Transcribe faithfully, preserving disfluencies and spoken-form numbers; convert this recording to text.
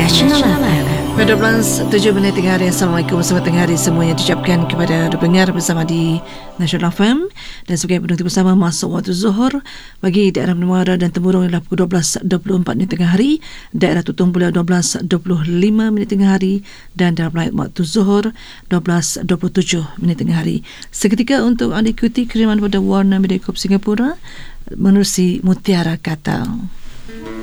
National F M. Pada dua belas tujuh minit tengah hari. Assalamualaikum, selamat tengah hari semuanya diucapkan kepada pendengar bersama di National F M. Dan sebagai penutup bersama masuk waktu zuhur bagi daerah Menara dan Temurung ialah pukul dua belas dua puluh empat minit tengah hari, daerah Tutong pula dua belas dua puluh lima minit tengah hari, dan dalam lain waktu zuhur dua belas dua puluh tujuh minit tengah hari. Seketika untuk anda ikuti kiriman pada Warna Mediacorp Singapura menerusi Mutiara Kata.